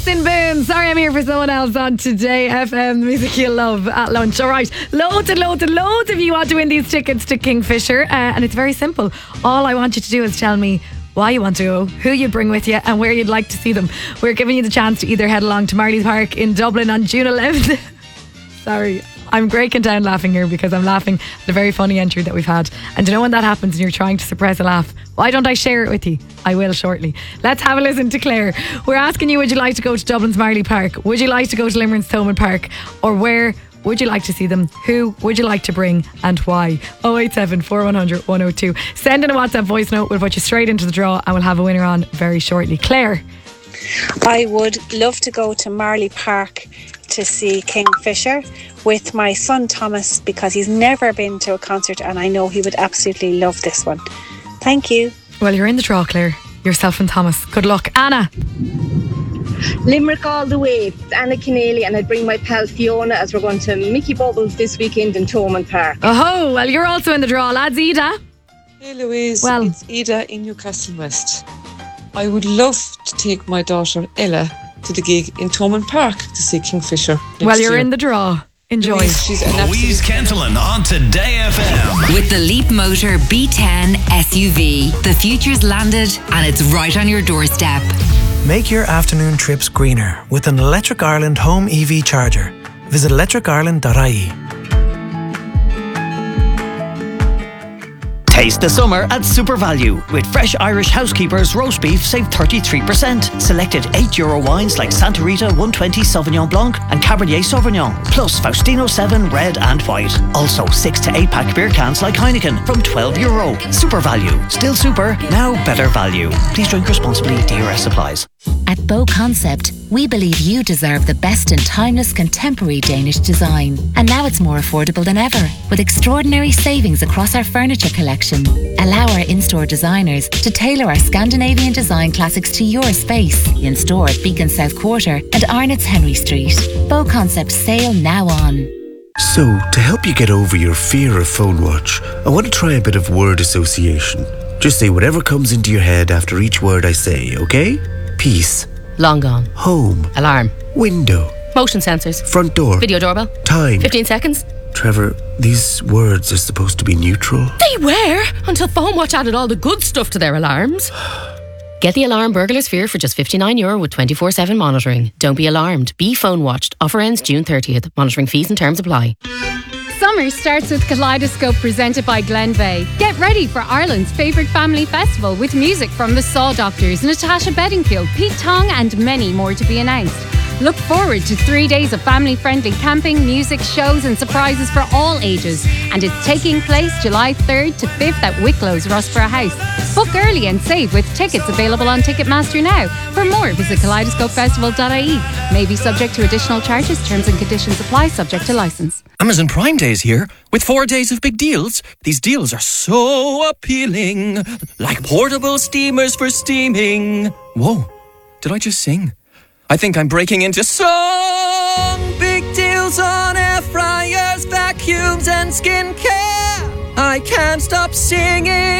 Justin Boone. Sorry, I'm here for someone else on Today FM, the music you love at lunch. All right, loads of you want to win these tickets to Kingfisher, and it's very simple. All I want you to do is tell me why you want to go, who you bring with you, and where you'd like to see them. We're giving you the chance to either head along to Marley's Park in Dublin on June 11th. Sorry, I'm breaking down laughing here because I'm laughing at a very funny entry that we've had. And you know when that happens and you're trying to suppress a laugh? Why don't I share it with you? I will shortly. Let's have a listen to Claire. We're asking you, would you like to go to Dublin's Marley Park? Would you like to go to Limeren's Thomond Park? Or where would you like to see them? Who would you like to bring and why? 087 4100 102. Send in a WhatsApp voice note. We'll put you straight into the draw and we'll have a winner on very shortly. Claire. I would love to go to Marley Park to see Kingfisher with my son Thomas because he's never been to a concert and I know he would absolutely love this one. Thank you. Well, you're in the draw, Claire. Yourself and Thomas. Good luck. Anna. Limerick all the way. It's Anna Keneally and I'd bring my pal Fiona as we're going to Mickey Bubbles this weekend in Thomond Park. Oh, well, you're also in the draw, lads. Ida. Hey Louise, well, it's Ida in Newcastle West. I would love to take my daughter Ella to the gig in Thomond Park to see Kingfisher next Well, you're year. in the draw. Enjoy. Louise Kentelin on Today FM. With the Leap Motor B10 SUV. The future's landed and it's right on your doorstep. Make your afternoon trips greener with an Electric Ireland home EV charger. Visit electricireland.ie. Taste the summer at Super Value. With fresh Irish Housekeepers roast beef, save 33%. Selected €8 wines like Santa Rita 120 Sauvignon Blanc and Cabernet Sauvignon. Plus Faustino 7 red and white. Also 6 to 8 pack beer cans like Heineken from €12. Super Value. Still super, now better value. Please drink responsibly. DRS supplies. At Bow Concept, we believe you deserve the best in timeless contemporary Danish design. And now it's more affordable than ever, with extraordinary savings across our furniture collection. Allow our in-store designers to tailor our Scandinavian design classics to your space. In-store at Beacon South Quarter and Arnott's Henry Street. Bow Concept sale now on. So, to help you get over your fear of phone watch, I want to try a bit of word association. Just say whatever comes into your head after each word I say, okay? Peace. Long gone. Home. Alarm. Window. Motion sensors. Front door. Video doorbell. Time. 15 seconds. Trevor, these words are supposed to be neutral. They were, until PhoneWatch added all the good stuff to their alarms. Get the alarm Burglar Sphere for just €59 with 24/7 monitoring. Don't be alarmed. Be phone watched. Offer ends June 30th. Monitoring fees and terms apply. Summer starts with Kaleidoscope presented by Glenveigh. Get ready for Ireland's favourite family festival with music from the Saw Doctors, Natasha Bedingfield, Pete Tong and many more to be announced. Look forward to 3 days of family-friendly camping, music, shows and surprises for all ages. And it's taking place July 3rd to 5th at Wicklow's Rossborough House. Book early and save with tickets available on Ticketmaster now. For more, visit kaleidoscopefestival.ie. May be subject to additional charges. Terms and conditions apply, subject to licence. Amazon Prime Day is here with 4 days of big deals. These deals are so appealing. Like portable steamers for steaming. Whoa, did I just sing? I think I'm breaking into song. Big deals on air fryers, vacuums and skincare. I can't stop singing.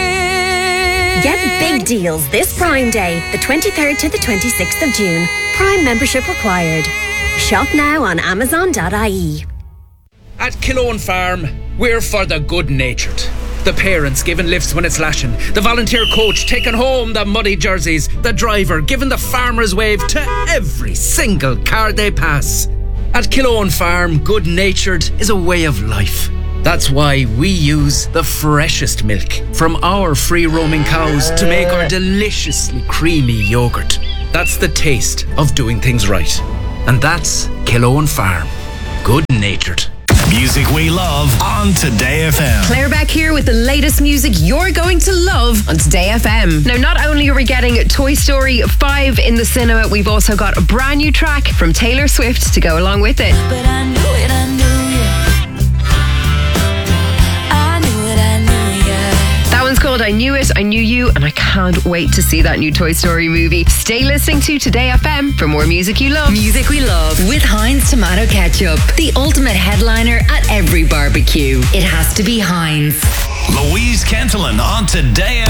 Get big deals this Prime Day, the 23rd to the 26th of June. Prime membership required. Shop now on amazon.ie. At Killowen Farm, we're for the good-natured. The parents giving lifts when it's lashing. The volunteer coach taking home the muddy jerseys. The driver giving the farmer's wave to every single car they pass. At Killowen Farm, good-natured is a way of life. That's why we use the freshest milk from our free-roaming cows to make our deliciously creamy yoghurt. That's the taste of doing things right. And that's Killowen Farm. Good-natured. Music we love on Today FM. Claire back here with the latest music you're going to love on Today FM. Now, not only are we getting Toy Story 5 in the cinema, we've also got a brand new track from Taylor Swift to go along with it. But I knew it, I knew you. I knew it, I knew you. That one's called I Knew It, I Knew You, and I can't wait to see that new Toy Story movie. Stay listening to Today FM for more music you love. Music we love with Heinz Tomato Ketchup. The ultimate headliner at every barbecue. It has to be Heinz. Louise Kentelin on Today